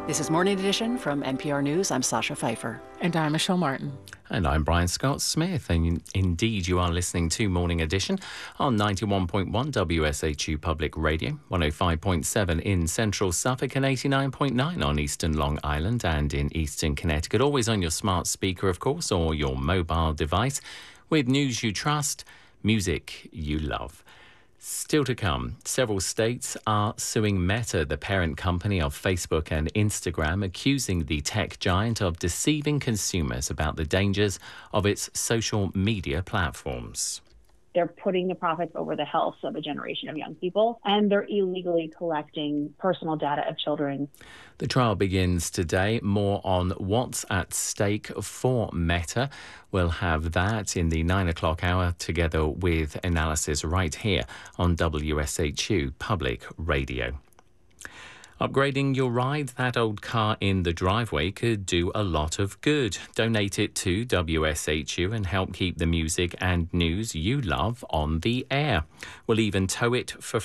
This is Morning Edition from NPR News. I'm Sasha Pfeiffer. And I'm Michelle Martin. And I'm Brian Scott Smith. And indeed, you are listening to Morning Edition on 91.1 WSHU Public Radio, 105.7 in Central Suffolk and 89.9 on Eastern Long Island and in Eastern Connecticut. Always on your smart speaker, of course, or your mobile device with news you trust, music you love. Still to come, several states are suing Meta, the parent company of Facebook and Instagram, accusing the tech giant of deceiving consumers about the dangers of its social media platforms. They're putting the profits over the health of a generation of young people, and they're illegally collecting personal data of children. The trial begins today. More on what's at stake for Meta. We'll have that in the 9 o'clock hour together with analysis right here on WSHU Public Radio. Upgrading your ride, that old car in the driveway could do a lot of good. Donate it to WSHU and help keep the music and news you love on the air. We'll even tow it for